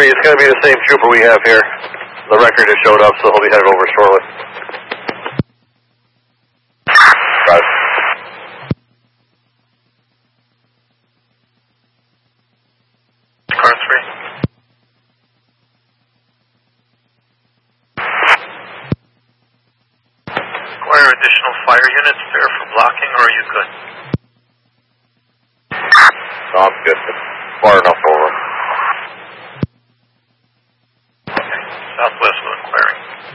3, it's going to be the same trooper we have here. The record just showed up, so he'll be headed over shortly. Got it. Car 3. Require additional fire units there for blocking, or are you good? No, I'm good. It's far enough.